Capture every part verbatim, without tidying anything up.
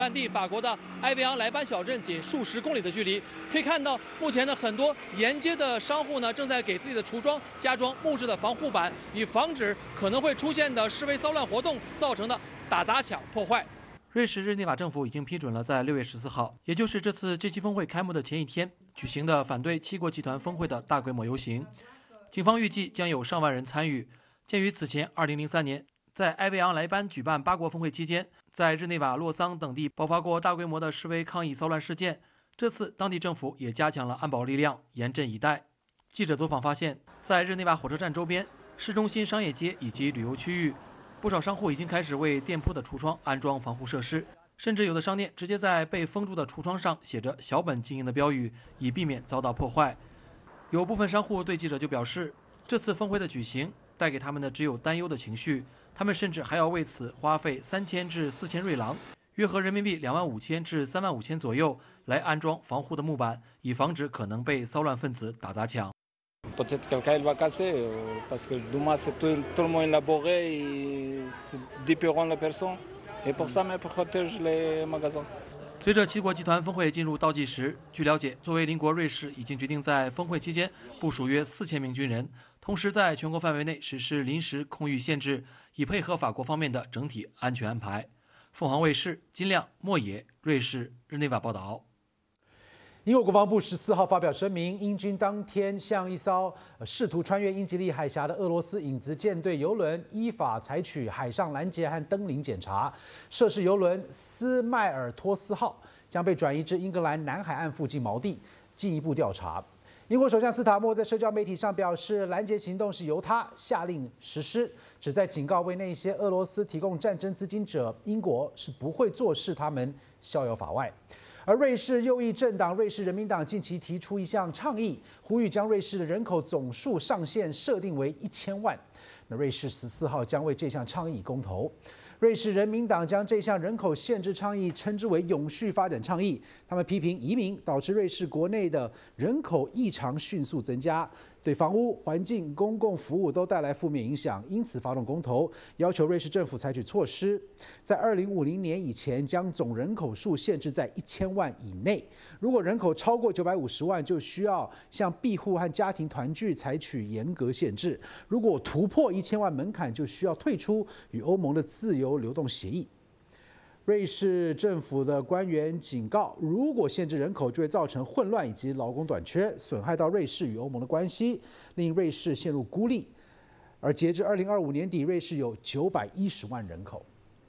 岸地法国的埃维昂莱班小镇仅数十公里的距离，可以看到，目前呢很多沿街的商户呢正在给自己的橱窗加装木质的防护板，以防止可能会出现的示威骚乱活动造成的打砸抢破坏。瑞士日内瓦政府已经批准了在六月十四号，也就是这次 G 七峰会开幕的前一天举行的反对七国集团峰会的大规模游行。警方预计将有上万人参与。鉴于此前二零零三年在埃维昂莱班举办八国峰会期间，在日内瓦、洛桑等地爆发过大规模的示威抗议骚乱事件，这次当地政府也加强了安保力量，严阵以待。记者走访发现，在日内瓦火车站周边、市中心商业街以及旅游区域，不少商户已经开始为店铺的橱窗安装防护设施，甚至有的商店直接在被封住的橱窗上写着“小本经营”的标语，以避免遭到破坏。有部分商户对记者就表示，这次峰会的举行带给他们的只有担忧的情绪，他们甚至还要为此花费三千至四千瑞郎，约合人民币两万五千至三万五千左右，来安装防护的木板，以防止可能被骚乱分子打砸抢。 Peut-être quelqu'un il va casser parce que demain c'est tout, tout le monde élaboré et c'est différent la personne et pour ça mais protège les magasins。 随着七国集团峰会进入倒计时，据了解，作为邻国瑞士已经决定在峰会期间部署约四千名军人，同时在全国范围内实施临时空域限制，以配合法国方面的整体安全安排。凤凰卫视金亮、莫野，瑞士日内瓦报道。 英国国防部十四号发表声明，英军当天向一艘试图穿越英吉利海峡的俄罗斯影子舰队邮轮依法采取海上拦截和登临检查，涉事邮轮斯迈尔托斯号将被转移至英格兰南海岸附近锚地，进一步调查。英国首相斯塔默在社交媒体上表示，拦截行动是由他下令实施，旨在警告为那些俄罗斯提供战争资金者，英国是不会坐视他们逍遥法外。而瑞士右翼政党瑞士人民党近期提出一项倡议，呼吁将瑞士的人口总数上限设定为一千万。那瑞士十四号将为这项倡议公投。瑞士人民党将这项人口限制倡议称之为永续发展倡议，他们批评移民导致瑞士国内的人口异常迅速增加，对房屋、环境、公共服务都带来负面影响，因此发动公投，要求瑞士政府采取措施，在二零五零年以前将总人口数限制在一千万以内。如果人口超过九百五十万，就需要向庇护和家庭团聚采取严格限制。如果突破一千万门槛，就需要退出与欧盟的自由流动协议。瑞士政府的官员警告，如果限制人口，就会造成混乱以及劳工短缺，损害到瑞士与欧盟的关系，令瑞士陷入孤立。而截至二零二五年底，瑞士有九百一十万人口。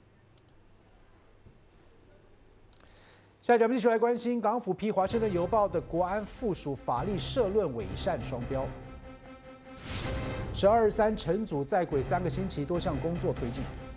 下一节我们继续来关心港府批《华盛顿邮报》的国安附属法律社论伪善双标。十二二三乘组在轨三个星期，多项工作推进。